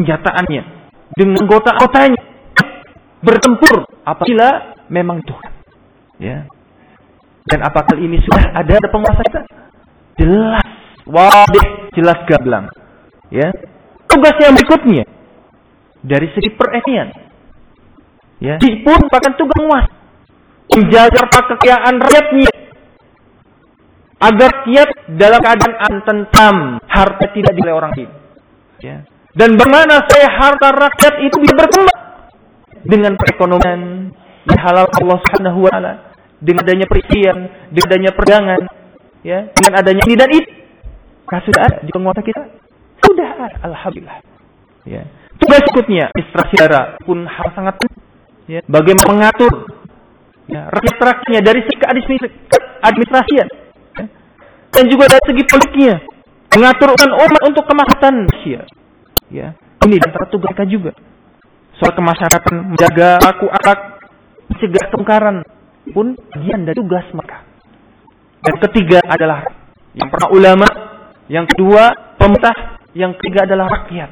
senjataannya, dengan anggota-anggotanya bertempur apabila memang Tuhan. Ya. Dan apakah ini sudah ada penguasa kita? Jelas, wadih, jelas gamblang. Ya. Tugas yang berikutnya dari segi perekonomian, ya, pun bahkan tugas penguasa menjaga harta kekayaan rakyatnya agar rakyat dalam keadaan tentram, harta tidak dilewati orang lain. Ya. Dan bagaimana saya harta rakyat itu bisa berkembang dengan perekonomian yang halal Allah Subhanahu wa taala, dengan adanya perizinan, dengan adanya perdagangan, ya, dengan adanya ini dan itu. Sudah ada di penguasa kita. Sudah ada, alhamdulillah. Ya. Tugas berikutnya administrasi negara pun hal sangat penting. Ya. Bagaimana mengatur, ya, rakyat-rakyatnya dari segi administrasian, ya, dan juga dari segi politiknya, mengatur umat untuk kemaslahatan manusia. Ya. Ini antara tugas mereka juga. Soal kemasyarakatan, menjaga laku akhlak, mencegah tengkaran pun bagian dari tugas mereka. Dan ketiga adalah yang pertama ulama, yang kedua pemerintah, yang ketiga adalah rakyat.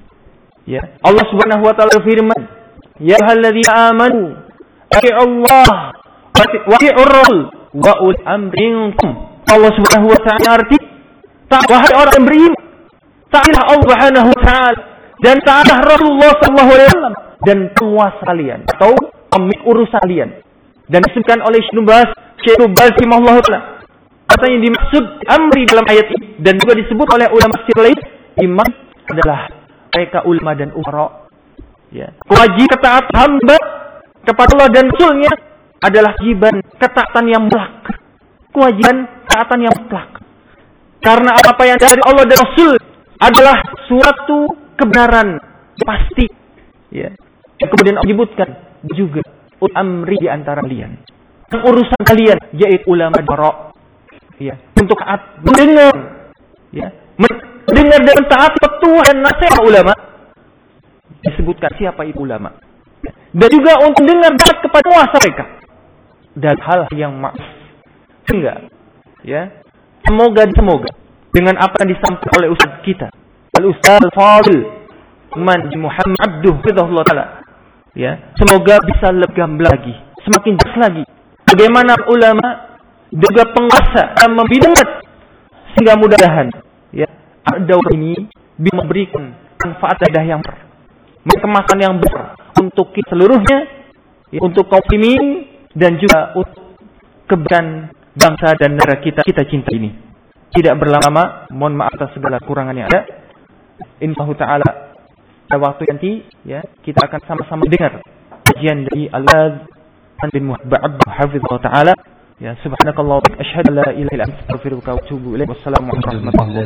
Ya. Allah Subhanahu wa taala firman, "Ya ayyuhalladzina amanu, atii'ullah wa atii'ur rasul wa ulil amri minkum." Allah Subhanahu wa taala arti, wahai orang yang beriman, taatilah Allah Subhanahu wa taala dan taatilah Rasulullah sallallahu alaihi wasallam dan penguasa kalian atau pemilik urusan kalian. Dan disebutkan oleh Syekh Nubas rahimahullah taala, katanya dimaksud amri dalam ayat ini dan juga disebut oleh ulama tafsir lain, iman adalah mereka ulama dan umara. Ya. Kewajiban ketaatan hamba kepada Allah dan Rasul-Nya adalah kewajiban ketaatan yang mutlak. Kewajiban ketaatan yang mutlak. Karena apa yang dari Allah dan Rasul adalah suatu kebenaran pasti. Ya. Kemudian Allah menyebutkan juga amri di antara kalian. Urusan kalian yaitu ulama dan umara. Ya. Untuk taat mendengar, ya, mendengar dan taat petua dan nasihat ulama. Disebutkan siapa itu ulama. Dan juga untuk dengar taat kepada penguasa mereka. Dan hal yang maaf. Sehingga, ya, semoga dengan apa yang disampaikan oleh ustaz kita, Al-Ustaz Fadil Manji Muhammad Abduh Fidahullah Ta'ala, ya, semoga bisa lebih gamblang lagi, semakin jelas lagi bagaimana ulama juga penguasa yang membidangat, sehingga mudah-mudahan, ya, dakwah ini bisa memberikan manfaat yang kemasan yang besar untuk kita seluruhnya, ya, untuk kaum muslimin dan juga untuk kebaikan bangsa dan negara kita cinta ini. Tidak berlama-lama, mohon maaf atas segala kurangan yang ada. Insyaallah taala pada waktu nanti, ya, kita akan sama-sama dengar kajian dari Al-Ustaz bin Muhammad hafizahullah taala. Ya, subhanakallah wa asyhadu an la ilaha illa anta astaghfiruka wa atubu ilaik. Wassalamu alaikum warahmatullahi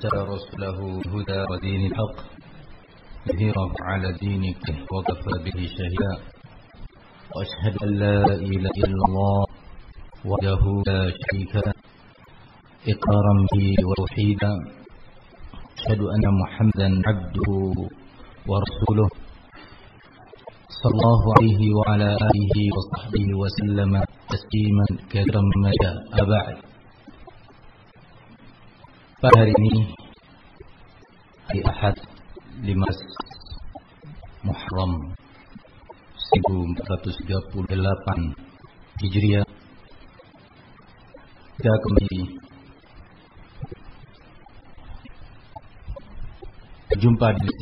wabarakatuh. ظهيره على دينك وكفى به شهيدا وأشهد أن لا إله إلا الله وحده لا شريك له إقرارا به وتوحيدا أشهد أن محمدا عبده ورسوله صلى الله عليه وعلى آله وصحبه وسلم تسليما كثيرا ما شاء بعد. Pada hari ini, hari Ahad 5 Muharram 1438 Hijriah, kita kembali berjumpa di